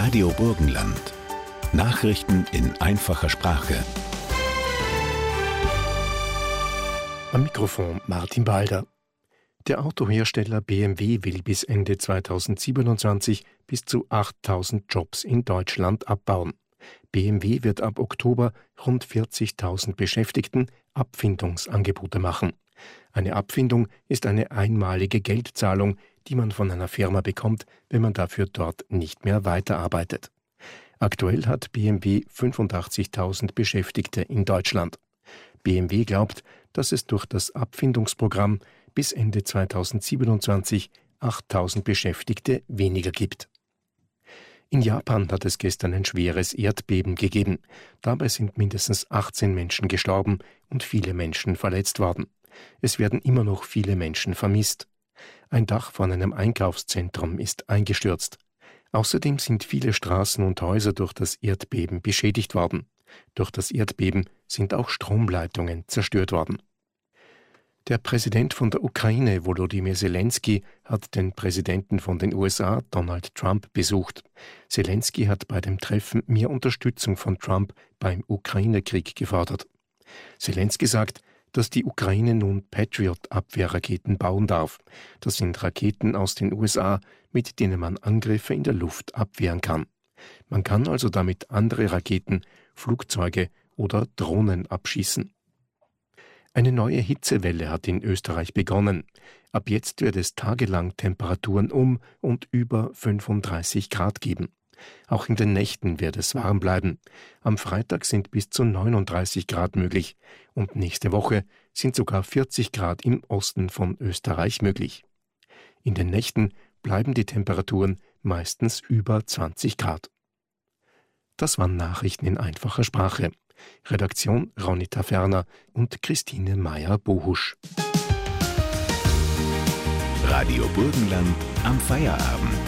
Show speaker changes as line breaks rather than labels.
Radio Burgenland. Nachrichten in einfacher Sprache.
Am Mikrofon Martin Balder. Der Autohersteller BMW will bis Ende 2027 bis zu 8.000 Jobs in Deutschland abbauen. BMW wird ab Oktober rund 40.000 Beschäftigten Abfindungsangebote machen. Eine Abfindung ist eine einmalige Geldzahlung, die man von einer Firma bekommt, wenn man dafür dort nicht mehr weiterarbeitet. Aktuell hat BMW 85.000 Beschäftigte in Deutschland. BMW glaubt, dass es durch das Abfindungsprogramm bis Ende 2027 8.000 Beschäftigte weniger gibt. In Japan hat es gestern ein schweres Erdbeben gegeben. Dabei sind mindestens 18 Menschen gestorben und viele Menschen verletzt worden. Es werden immer noch viele Menschen vermisst. Ein Dach von einem Einkaufszentrum ist eingestürzt. Außerdem sind viele Straßen und Häuser durch das Erdbeben beschädigt worden. Durch das Erdbeben sind auch Stromleitungen zerstört worden. Der Präsident von der Ukraine, Volodymyr Zelensky, hat den Präsidenten von den USA, Donald Trump, besucht. Zelensky hat bei dem Treffen mehr Unterstützung von Trump beim Ukraine-Krieg gefordert. Zelensky sagt, dass die Ukraine nun Patriot-Abwehrraketen bauen darf. Das sind Raketen aus den USA, mit denen man Angriffe in der Luft abwehren kann. Man kann also damit andere Raketen, Flugzeuge oder Drohnen abschießen. Eine neue Hitzewelle hat in Österreich begonnen. Ab jetzt wird es tagelang Temperaturen um und über 35 Grad geben. Auch in den Nächten wird es warm bleiben. Am Freitag sind bis zu 39 Grad möglich und nächste Woche sind sogar 40 Grad im Osten von Österreich möglich. In den Nächten bleiben die Temperaturen meistens über 20 Grad. Das waren Nachrichten in einfacher Sprache. Redaktion Ronita Ferner und Christine Meyer-Bohusch.
Radio Burgenland am Feierabend.